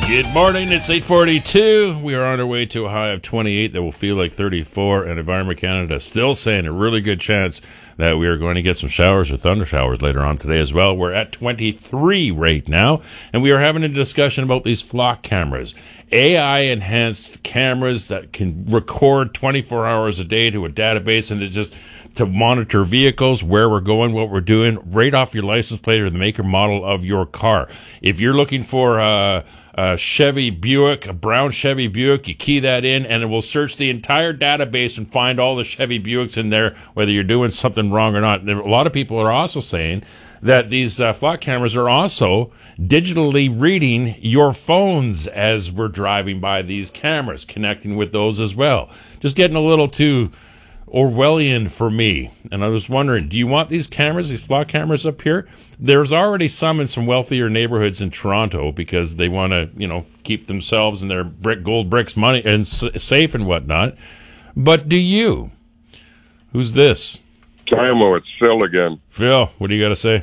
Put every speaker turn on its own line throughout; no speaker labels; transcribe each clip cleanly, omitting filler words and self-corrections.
Good morning, it's 8:42. We are on our way to a high of 28 that will feel like 34, and Environment Canada still saying a really good chance that we are going to get some showers or thunder showers later on today as well. We're at 23 right now, and we are having a discussion about these flock cameras. AI-enhanced cameras that can record 24 hours a day to a database and to monitor vehicles, where we're going, what we're doing, right off your license plate or the make or model of your car. If you're looking for a Chevy Buick, a brown Chevy Buick, you key that in and it will search the entire database and find all the Chevy Buicks in there, whether you're doing something wrong or not. A lot of people are also saying that these flock cameras are also digitally reading your phones as we're driving by these cameras, connecting with those as well. Just getting a little too Orwellian for me. And I was wondering, do you want these cameras, these flock cameras up here? There's already some in some wealthier neighborhoods in Toronto because they want to, keep themselves and their gold bricks money and safe and whatnot. But do you? Who's this?
Tymo, it's Phil again.
Phil, what do you got to say?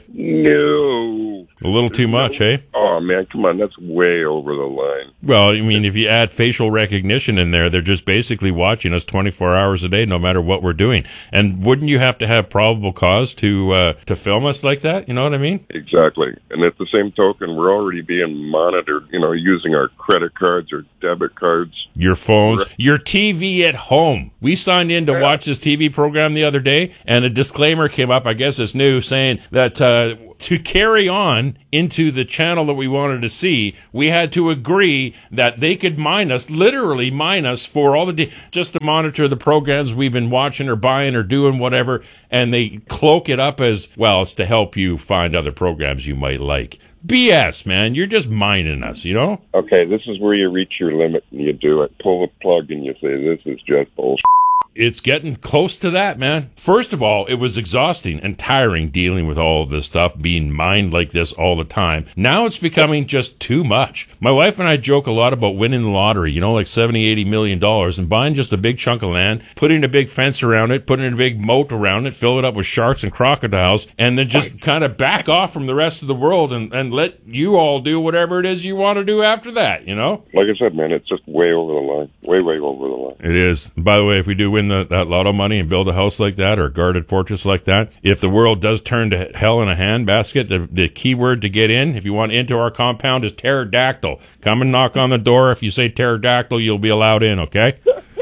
No.
A little too much, eh?
Oh, man, come on. That's way over the line.
Well, I mean, if you add facial recognition in there, they're just basically watching us 24 hours a day, no matter what we're doing. And wouldn't you have to have probable cause to film us like that? You know what I mean?
Exactly. And at the same token, we're already being monitored, using our credit cards or debit cards.
Your phones, your TV at home. We signed in to watch this TV program the other day, and a disclaimer came up, I guess it's new, saying that to carry on into the channel that we wanted to see, we had to agree that they could literally mine us for all the just to monitor the programs we've been watching or buying or doing whatever, and they cloak it up as, well, it's to help you find other programs you might like. BS, man. You're just mining us,
Okay, this is where you reach your limit and you do it. Pull the plug and you say, this is just bullshit.
It's getting close to that, man. First of all, it was exhausting and tiring dealing with all of this stuff, being mined like this all the time. Now it's becoming just too much. My wife and I joke a lot about winning the lottery, like $70-80 million, and buying just a big chunk of land, putting a big fence around it, putting a big moat around it, fill it up with sharks and crocodiles, and then just kind of back off from the rest of the world and let you all do whatever it is you want to do after that,
Like I said, man, it's just way over the line. Way over the line.
It is. By the way, if we do win that lotto money and build a house like that or a guarded fortress like that, if the world does turn to hell in a handbasket, the key word to get in, if you want into our compound, is pterodactyl. Come and knock on the door. If you say pterodactyl, you'll be allowed in, okay?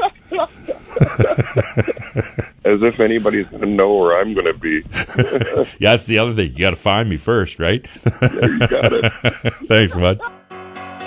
As if anybody's going to know where I'm going to be.
Yeah, that's the other thing. You got to find me first, right?
Yeah, you got it.
Thanks, bud.